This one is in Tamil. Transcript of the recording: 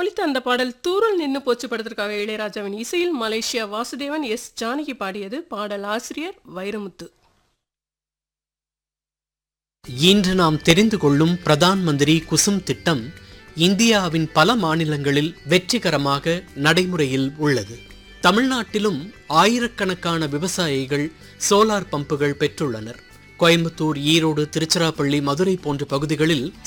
ஒலித்த அந்த பாடல் தூரல் நின்னு போச்சு படத்திற்காக இளையராஜாவின் இசையில் மலேசியா வாசுதேவன் எஸ் ஜானகி பாடியது. பாடல் ஆசிரியர் வைரமுத்து. இன்று நாம் தெரிந்து கொள்ளும் பிரதான் மந்திரி குசும் திட்டம் இந்தியாவின் பல மாநிலங்களில் வெற்றிகரமாக நடைமுறையில் உள்ளது. தமிழ்நாட்டிலும் ஆயிரக்கணக்கான விவசாயிகள் சோலார் பம்புகள் பெற்றுள்ளனர். கோயம்புத்தூர், ஈரோடு, திருச்சிராப்பள்ளி, மதுரை போன்ற பகுதிகளில்